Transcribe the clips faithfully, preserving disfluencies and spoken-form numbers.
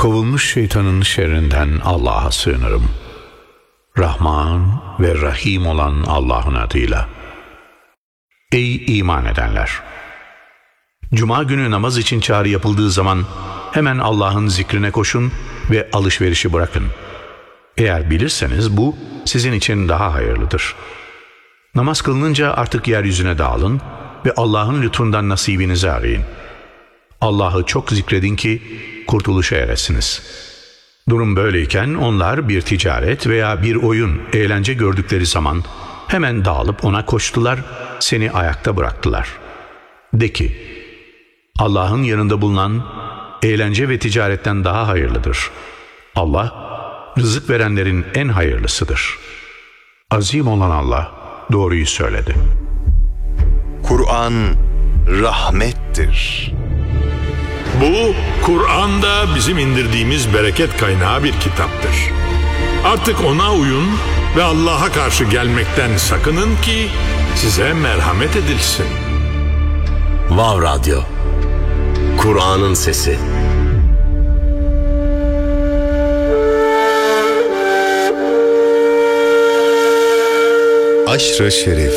Kovulmuş şeytanın şerrinden Allah'a sığınırım. Rahman ve Rahim olan Allah'ın adıyla. Ey iman edenler! Cuma günü namaz için çağrı yapıldığı zaman hemen Allah'ın zikrine koşun ve alışverişi bırakın. Eğer bilirseniz bu sizin için daha hayırlıdır. Namaz kılınınca artık yeryüzüne dağılın ve Allah'ın lütfundan nasibinizi arayın. Allah'ı çok zikredin ki kurtuluşa eresiniz. Durum böyleyken onlar bir ticaret veya bir oyun, eğlence gördükleri zaman hemen dağılıp ona koştular, seni ayakta bıraktılar. De ki, Allah'ın yanında bulunan eğlence ve ticaretten daha hayırlıdır. Allah, rızık verenlerin en hayırlısıdır. Azim olan Allah doğruyu söyledi. Kur'an rahmettir. Bu, Kur'an'da bizim indirdiğimiz bereket kaynağı bir kitaptır. Artık ona uyun ve Allah'a karşı gelmekten sakının ki size merhamet edilsin. Vav Radyo, Kur'an'ın sesi. Aşr-ı Şerif.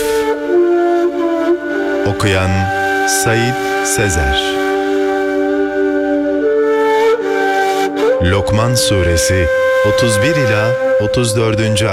Okuyan Said Sezer. Lokman Suresi otuz bir ila otuz dördüncü